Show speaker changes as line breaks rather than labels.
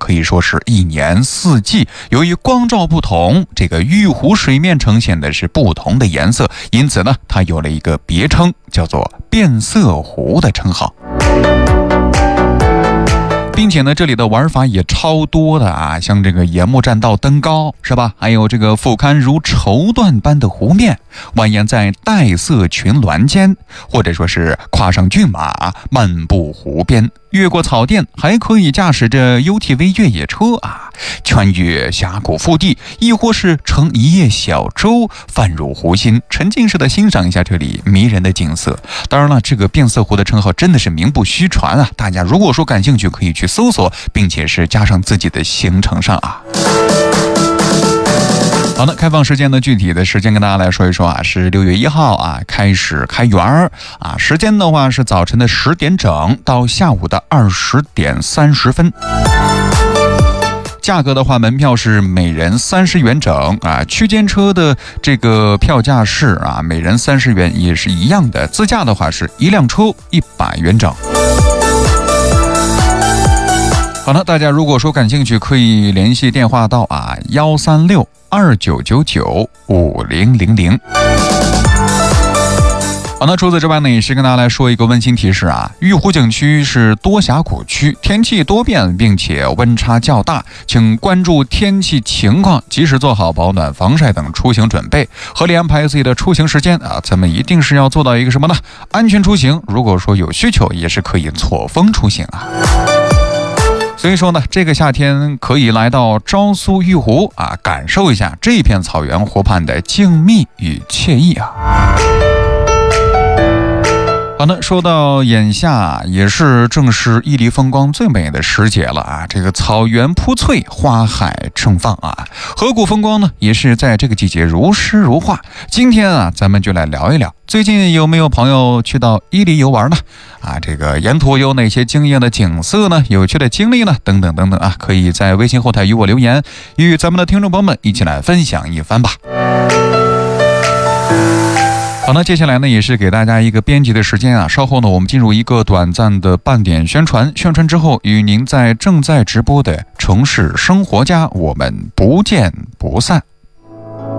可以说是一年四季。由于光照不同，这个玉湖水面呈现的是不同的颜色，因此呢，它有了一个别称，叫做变色湖的称号。并且呢，这里的玩法也超多的啊，像这个沿木栈道登高是吧？还有这个俯瞰如绸缎般的湖面，蜿蜒在黛色群峦间，或者说是跨上骏马漫步湖边，越过草甸，还可以驾驶着 UTV 越野车啊，穿越峡谷腹地，亦或是乘一叶小舟泛入湖心，沉浸式的欣赏一下这里迷人的景色。当然了，这个变色湖的称号真的是名不虚传啊，大家如果说感兴趣，可以去搜索，并且是加上自己的行程上啊。好的，开放时间的具体的时间跟大家来说一说啊，是6月1号啊开始开园啊，时间的话是早晨的10点整到下午的20点30分。价格的话，门票是每人30元整啊，区间车的这个票价是啊，每人30元也是一样的，自驾的话是一辆车100元整。好的，大家如果说感兴趣，可以联系电话到啊136-2999-5000。好，那除此之外呢，也是跟大家来说一个温馨提示啊，玉湖景区是多峡谷区，天气多变，并且温差较大，请关注天气情况，及时做好保暖、防晒等出行准备，合理安排自己的出行时间啊。咱们一定是要做到一个什么呢？安全出行。如果说有需求，也是可以错峰出行啊。所以说呢，这个夏天可以来到昭苏玉湖啊，感受一下这片草原湖畔的静谧与惬意啊。好的，说到眼下也是正是伊犁风光最美的时节了啊，这个草原铺翠，花海盛放啊，河谷风光呢也是在这个季节如诗如画。今天啊，咱们就来聊一聊，最近有没有朋友去到伊犁游玩呢？啊，这个沿途有哪些惊艳的景色呢？有趣的经历呢？等等等等啊，可以在微信后台与我留言，与咱们的听众朋友们一起来分享一番吧。好，那接下来呢，也是给大家一个编辑的时间啊。稍后呢，我们进入一个短暂的半点宣传，宣传之后，与您在正在直播的城市生活家，我们不见不散。